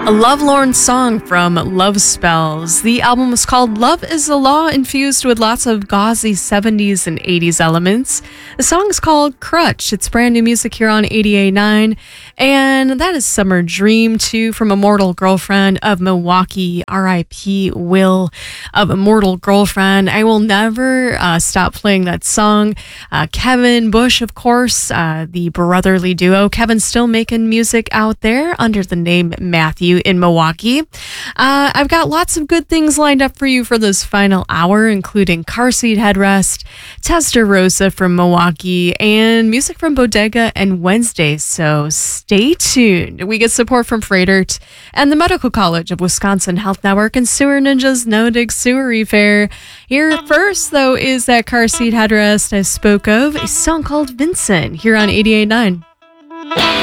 A lovelorn song from Love Spells. The album was called Love is the Law, infused with lots of gauzy 70s and 80s elements. The song is called Crutch. It's brand new music here on 88.9. And that is Summer Dream 2 from Immortal Girlfriend of Milwaukee. R.I.P. Will of Immortal Girlfriend. I will never stop playing that song. Kevin Bush, of course, the brotherly duo. Kevin's still making music out there under the name Matthew in Milwaukee. I've got lots of good things lined up for you for this final hour, including Car Seat Headrest, Testarossa from Milwaukee, and music from Bodega and Wednesday. So stay tuned. We get support from Freightert and the Medical College of Wisconsin Health Network and Sewer Ninjas No Dig Sewer Fair. Here first, though, is that Car Seat Headrest I spoke of, a song called Vincent, here on 88.9.